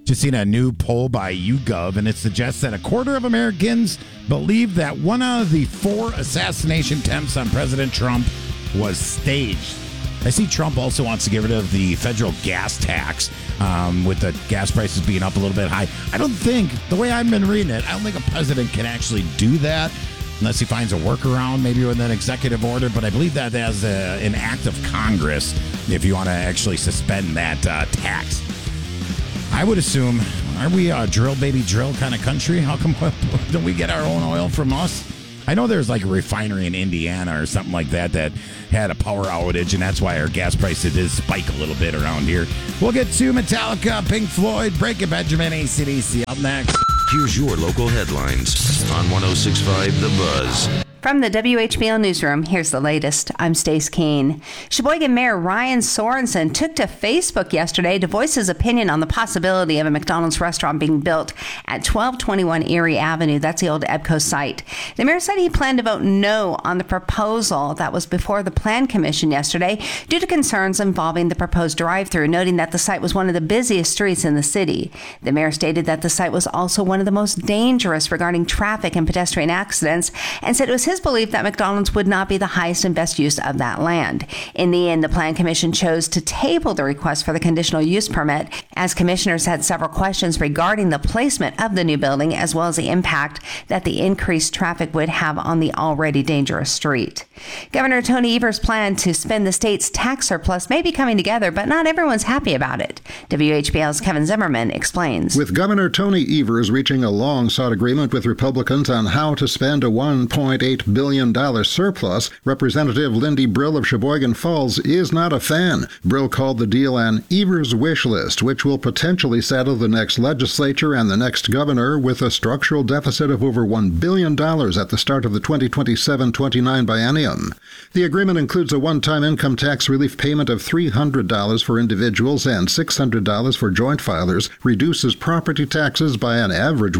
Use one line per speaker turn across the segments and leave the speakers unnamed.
Just seen a new poll by YouGov, and it suggests that a quarter of Americans believe that one out of the 4 assassination attempts on President Trump was staged. I see Trump also wants to get rid of the federal gas tax, with the gas prices being up a little bit high. I don't think, the way I've been reading it, I don't think a president can actually do that unless he finds a workaround, maybe with an executive order. But I believe that as an act of Congress, if you want to actually suspend that tax. I would assume, aren't we a drill baby drill kind of country? How come don't we get our own oil from us? I know there's like a refinery in Indiana or something like that had a power outage, and that's why our gas prices did spike a little bit around here. We'll get to Metallica, Pink Floyd, Breaking Benjamin, AC/DC up next.
Here's your local headlines on 106.5 The Buzz.
From the WHBL Newsroom, here's the latest. I'm Stace Keene. Sheboygan Mayor Ryan Sorensen took to Facebook yesterday to voice his opinion on the possibility of a McDonald's restaurant being built at 1221 Erie Avenue. That's the old EBCO site. The mayor said he planned to vote no on the proposal that was before the Plan Commission yesterday due to concerns involving the proposed drive-thru, noting that the site was one of the busiest streets in the city. The mayor stated that the site was also one of the most dangerous regarding traffic and pedestrian accidents, and said it was his belief that McDonald's would not be the highest and best use of that land. In the end, the Plan Commission chose to table the request for the conditional use permit, as commissioners had several questions regarding the placement of the new building, as well as the impact that the increased traffic would have on the already dangerous street. Governor Tony Evers' plan to spend the state's tax surplus may be coming together, but not everyone's happy about it. WHBL's Kevin Zimmerman explains.
With Governor Tony Evers reaching a long-sought agreement with Republicans on how to spend a $1.8 billion surplus, Representative Lindy Brill of Sheboygan Falls is not a fan. Brill called the deal an Evers wish list, which will potentially saddle the next legislature and the next governor with a structural deficit of over $1 billion at the start of the 2027-29 biennium. The agreement includes a one-time income tax relief payment of $300 for individuals and $600 for joint filers, reduces property taxes by an average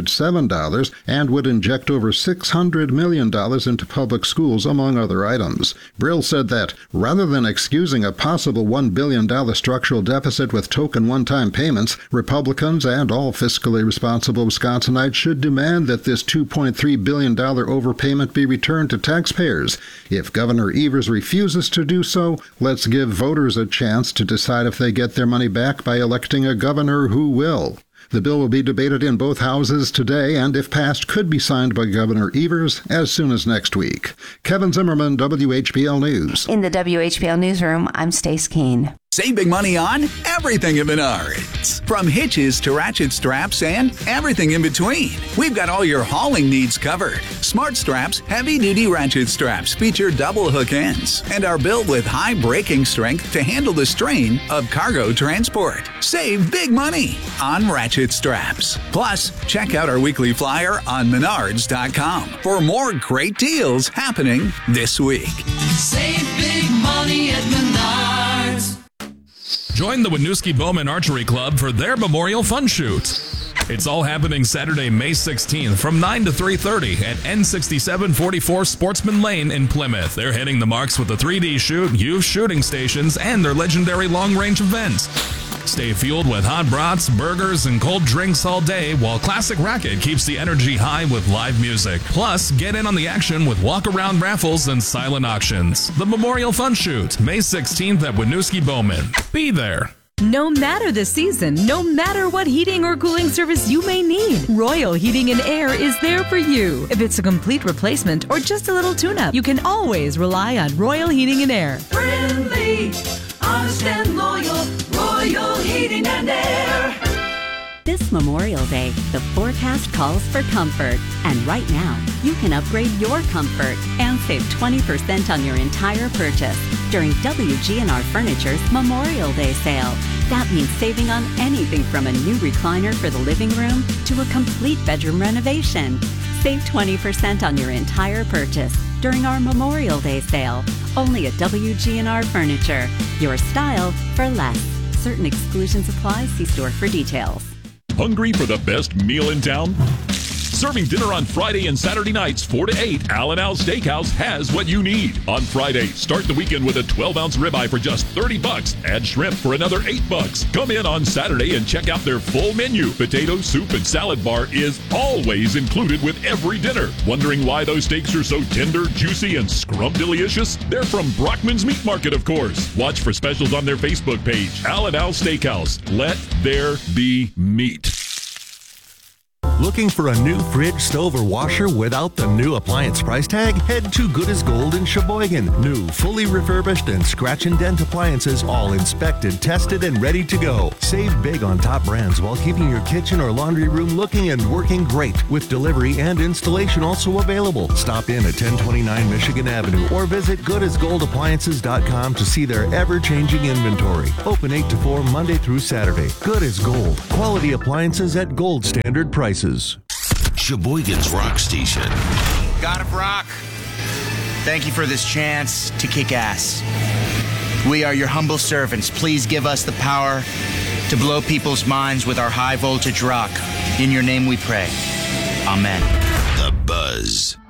$107, and would inject over $600 million into public schools, among other items. Brill said that, rather than excusing a possible $1 billion structural deficit with token one-time payments, Republicans and all fiscally responsible Wisconsinites should demand that this $2.3 billion overpayment be returned to taxpayers. If Governor Evers refuses to do so, let's give voters a chance to decide if they get their money back by electing a governor who will. The bill will be debated in both houses today and, if passed, could be signed by Governor Evers as soon as next week. Kevin Zimmerman, WHBL News.
In the WHBL Newsroom, I'm Stace Keene.
Save big money on everything at Menards. From hitches to ratchet straps and everything in between. We've got all your hauling needs covered. Smart Straps heavy-duty ratchet straps feature double hook ends and are built with high braking strength to handle the strain of cargo transport. Save big money on ratchet straps. Plus, check out our weekly flyer on Menards.com for more great deals happening this week.
Save big money at Menards.
Join the Winooski Bowman Archery Club for their Memorial Fun Shoot. It's all happening Saturday, May 16th from 9 to 3:30 at N6744 Sportsman Lane in Plymouth. They're hitting the marks with the 3D shoot, youth shooting stations, and their legendary long-range event. Stay fueled with hot brats, burgers, and cold drinks all day, while Classic Racket keeps the energy high with live music. Plus, get in on the action with walk-around raffles and silent auctions. The Memorial Fun Shoot, May 16th at Winooski Bowman. Be there.
No matter the season, no matter what heating or cooling service you may need, Royal Heating and Air is there for you. If it's a complete replacement or just a little tune-up, you can always rely on Royal Heating and Air.
Friendly, honest and loyal, Royal Heating and Air.
This Memorial Day, the forecast calls for comfort. And right now, you can upgrade your comfort and save 20% on your entire purchase during WG&R Furniture's Memorial Day sale. That means saving on anything from a new recliner for the living room to a complete bedroom renovation. Save 20% on your entire purchase during our Memorial Day sale. Only at WG&R Furniture. Your style for less. Certain exclusions apply. See store for details.
Hungry for the best meal in town? Serving dinner on Friday and Saturday nights 4 to 8, Al and Al Steakhouse has what you need. On Friday, start the weekend with a 12-ounce ribeye for just $30. Add shrimp for another $8. Come in on Saturday and check out their full menu. Potato, soup, and salad bar is always included with every dinner. Wondering why those steaks are so tender, juicy, and scrumptious? They're from Brockman's Meat Market, of course. Watch for specials on their Facebook page. Al and Al Steakhouse. Let there be meat.
Looking for a new fridge, stove, or washer without the new appliance price tag? Head to Good as Gold in Sheboygan. New, fully refurbished, and scratch and dent appliances, all inspected, tested, and ready to go. Save big on top brands while keeping your kitchen or laundry room looking and working great, with delivery and installation also available. Stop in at 1029 Michigan Avenue or visit goodasgoldappliances.com to see their ever-changing inventory. Open 8 to 4 Monday through Saturday. Good as Gold. Quality appliances at gold standard prices.
Sheboygan's Rock Station.
God of Rock, thank you for this chance to kick ass. We are your humble servants. Please give us the power to blow people's minds with our high voltage rock. In your name we pray. Amen.
The Buzz.